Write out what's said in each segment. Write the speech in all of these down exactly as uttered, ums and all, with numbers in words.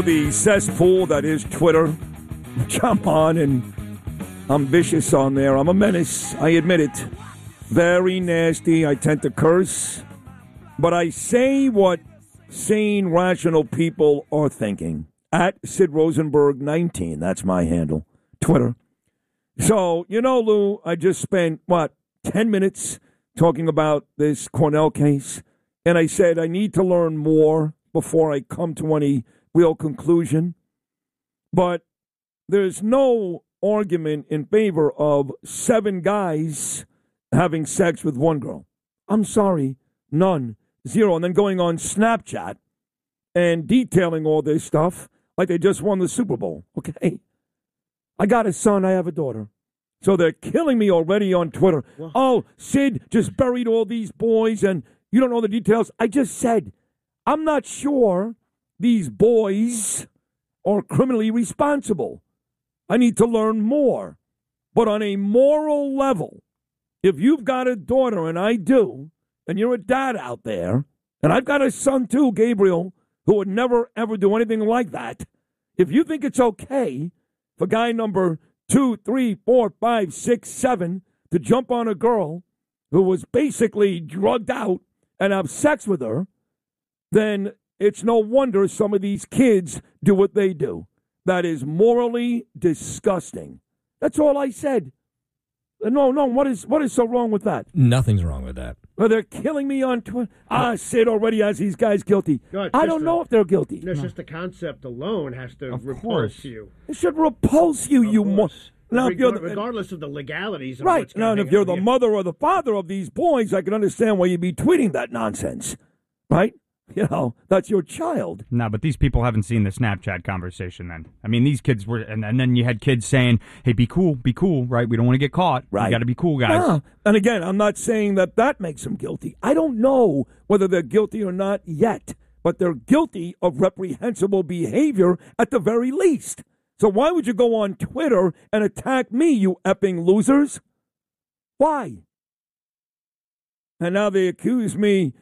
The cesspool that is Twitter. Come on, and I'm vicious on there. I'm a menace. I admit it. Very nasty. I tend to curse. But I say what sane, rational people are thinking. At Sid Rosenberg nineteen. That's my handle. Twitter. So, you know, Lou, I just spent, what, ten minutes talking about this Cornell case. And I said I need to learn more before I come to any real conclusion. But there's no argument in favor of seven guys having sex with one girl. I'm sorry, none, zero. And then going on Snapchat and detailing all this stuff like they just won the Super Bowl, okay? I got a son, I have a daughter. So they're killing me already on Twitter. What? Oh, Sid just buried all these boys and you don't know the details. I just said, I'm not sure these boys are criminally responsible. I need to learn more. But on a moral level, if you've got a daughter, and I do, and you're a dad out there, and I've got a son too, Gabriel, who would never, ever do anything like that, if you think it's okay for guy number two, three, four, five, six, seven to jump on a girl who was basically drugged out and have sex with her, then it's no wonder some of these kids do what they do. That is morally disgusting. That's all I said. No, no, what is what is so wrong with that? Nothing's wrong with that. Well, they're killing me on Twitter. Ah, Sid already has these guys guilty. No, I don't know a, if they're guilty. No, it's no. just the concept alone has to of repulse course. you. It should repulse you, of you mo- now, if you're the, regardless of the legalities of right. what's Now, if you're the you. mother or the father of these boys, I can understand why you'd be tweeting that nonsense, right? You know, that's your child. No, but these people haven't seen the Snapchat conversation then. I mean, these kids were, and, and then you had kids saying, hey, be cool, be cool, right? We don't want to get caught. Right. You got to be cool, guys. Yeah. And again, I'm not saying that that makes them guilty. I don't know whether they're guilty or not yet, but they're guilty of reprehensible behavior at the very least. So why would you go on Twitter and attack me, you effing losers? Why? And now they accuse me,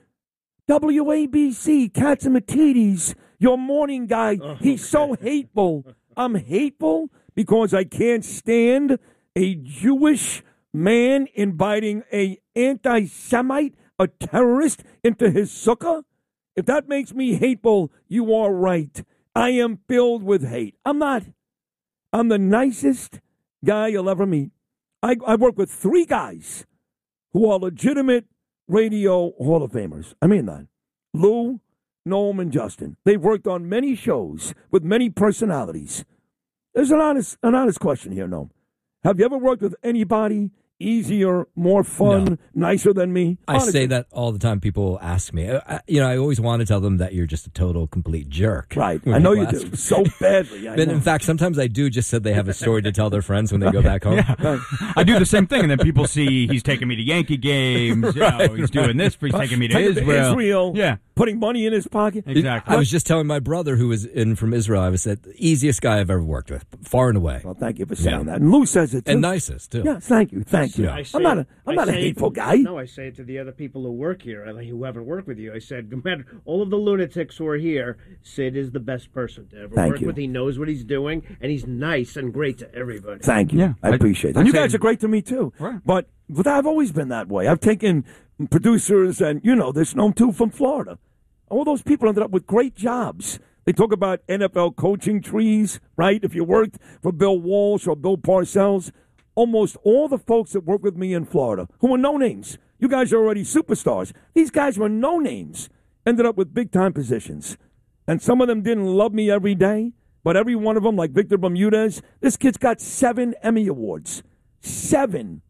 W A B C, Katsimatidis, your morning guy, oh, he's so hateful. I'm hateful because I can't stand a Jewish man inviting a anti-Semite, a terrorist, into his sukkah? If that makes me hateful, you are right. I am filled with hate. I'm not. I'm the nicest guy you'll ever meet. I, I work with three guys who are legitimate radio Hall of Famers. I mean that. Lou, Noam, and Justin. They've worked on many shows with many personalities. There's an honest, an honest question here, Noam. Have you ever worked with anybody easier, more fun, no. nicer than me? I Honestly. say that all the time. People ask me. I, you know, I always want to tell them that you're just a total, complete jerk. Right. I know you do. Me. So badly. I but know. In fact, sometimes I do just so they have a story to tell their friends when they go back home. Yeah. Right. I do the same thing, and then people see he's taking me to Yankee games. You right, know, he's doing this, he's taking me to taking Israel. To Israel. Yeah. Putting money in his pocket. Exactly. I was just telling my brother who was in from Israel, I was said, the easiest guy I've ever worked with, far and away. Well, thank you for saying yeah. that. And Lou says it, too. And nicest, too. Yes, thank you, thank you. Yeah. I'm not a, I'm I not a hateful guy. No, I say it to the other people who work here, who haven't worked with you. I said, no matter all of the lunatics who are here, Sid is the best person to ever thank work you. with. He knows what he's doing, and he's nice and great to everybody. Thank you. Yeah. I appreciate that. You guys are great to me, too. Right. But, but I've always been that way. I've taken producers, and, you know, this known, too, from Florida. All those people ended up with great jobs. They talk about N F L coaching trees, right? If you worked for Bill Walsh or Bill Parcells, almost all the folks that work with me in Florida, who were no names, you guys are already superstars. These guys were no names, ended up with big-time positions. And some of them didn't love me every day, but every one of them, like Victor Bermudez, this kid's got seven Emmy Awards. Seven.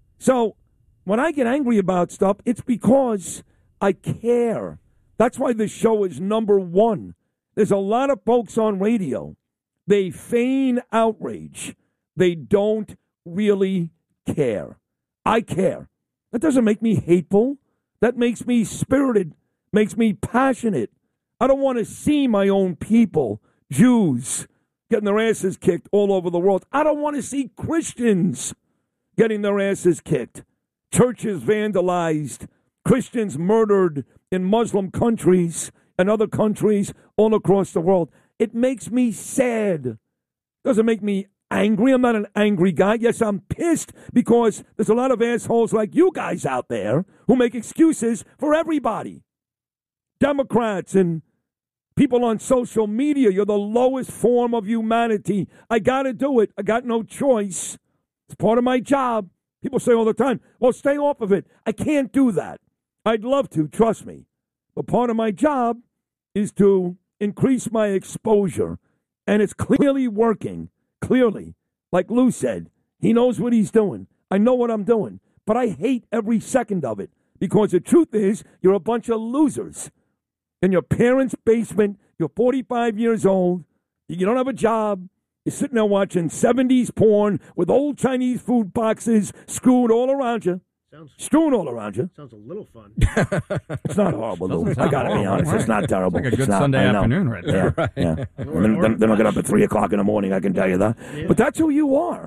So when I get angry about stuff, it's because I care. That's why this show is number one. There's a lot of folks on radio. They feign outrage. They don't really care. I care. That doesn't make me hateful. That makes me spirited, makes me passionate. I don't want to see my own people, Jews, getting their asses kicked all over the world. I don't want to see Christians getting their asses kicked, churches vandalized, Christians murdered in Muslim countries and other countries all across the world. It makes me sad. Doesn't make me angry. I'm not an angry guy. Yes, I'm pissed because there's a lot of assholes like you guys out there who make excuses for everybody. Democrats and people on social media, you're the lowest form of humanity. I got to do it. I got no choice. It's part of my job. People say all the time, well, stay off of it. I can't do that. I'd love to, trust me. But part of my job is to increase my exposure. And it's clearly working. Clearly. Like Lou said, he knows what he's doing. I know what I'm doing. But I hate every second of it. Because the truth is, you're a bunch of losers. In your parents' basement, you're forty-five years old, you don't have a job, you're sitting there watching seventies porn with old Chinese food boxes screwed all around you. Sounds, strewn all around you. Sounds a little fun. It's not horrible, Lou. I got to be honest. Right. It's not terrible. It's like a good not, Sunday afternoon right there. Yeah, right. yeah. Then, then, then I'll get up at three o'clock in the morning, I can tell you that. Yeah. But that's who you are.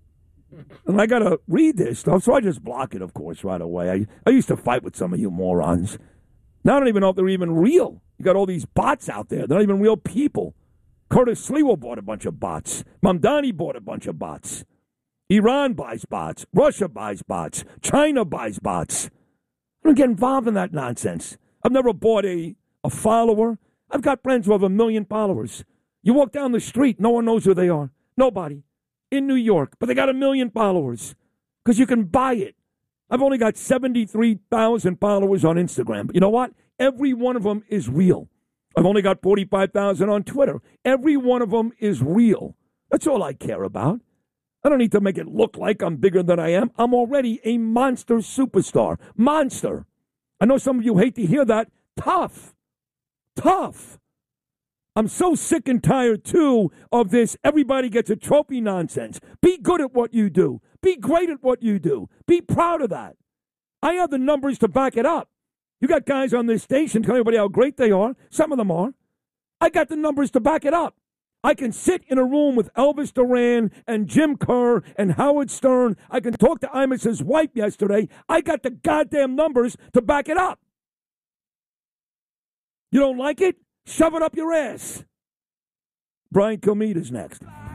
And I got to read this stuff, so I just block it, of course, right away. I, I used to fight with some of you morons. Now I don't even know if they're even real. You got all these bots out there. They're not even real people. Curtis Sliwa bought a bunch of bots. Mamdani bought a bunch of bots. Iran buys bots. Russia buys bots. China buys bots. I don't get involved in that nonsense. I've never bought a, a follower. I've got friends who have a million followers. You walk down the street, no one knows who they are. Nobody. In New York. But they got a million followers. Because you can buy it. I've only got seventy-three thousand followers on Instagram. But you know what? Every one of them is real. I've only got forty-five thousand on Twitter. Every one of them is real. That's all I care about. I don't need to make it look like I'm bigger than I am. I'm already a monster superstar. Monster. I know some of you hate to hear that. Tough. Tough. I'm so sick and tired, too, of this everybody gets a trophy nonsense. Be good at what you do. Be great at what you do. Be proud of that. I have the numbers to back it up. You got guys on this station telling everybody how great they are. Some of them are. I got the numbers to back it up. I can sit in a room with Elvis Duran and Jim Kerr and Howard Stern. I can talk to Imos's wife yesterday. I got the goddamn numbers to back it up. You don't like it? Shove it up your ass. Brian Kilmeade is next.